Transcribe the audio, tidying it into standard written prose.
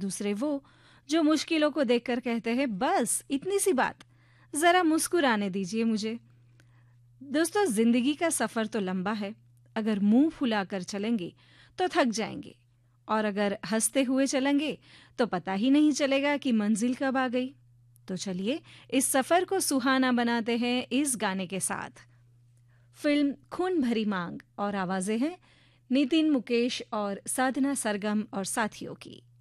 दूसरे वो जो मुश्किलों को देखकर कहते हैं बस इतनी सी बात, जरा मुस्कुराने दीजिए मुझे। दोस्तों, जिंदगी का सफर तो लंबा है। अगर मुंह फुलाकर चलेंगे तो थक जाएंगे, और अगर हंसते हुए चलेंगे तो पता ही नहीं चलेगा कि मंजिल कब आ गई। तो चलिए इस सफर को सुहाना बनाते हैं इस गाने के साथ। फिल्म खून भरी मांग और आवाजें हैं नितिन मुकेश और साधना सरगम और साथियों की।